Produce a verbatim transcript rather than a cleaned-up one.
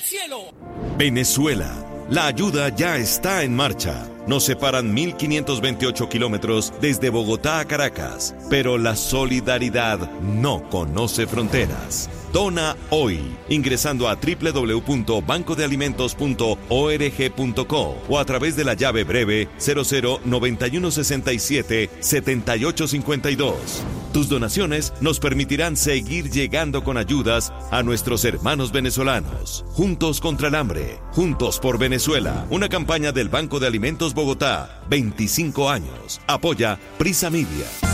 cielo. Venezuela. La ayuda ya está en marcha. Nos separan mil quinientos veintiocho kilómetros desde Bogotá a Caracas, pero la solidaridad no conoce fronteras. Dona hoy, ingresando a doble u doble u doble u punto banco de alimentos punto org punto co o a través de la llave breve cero cero noventa y uno sesenta y siete setenta y ocho cincuenta y dos. Tus donaciones nos permitirán seguir llegando con ayudas a nuestros hermanos venezolanos. Juntos contra el hambre, juntos por Venezuela. Una campaña del Banco de Alimentos Bogotá, veinticinco años. Apoya Prisa Media.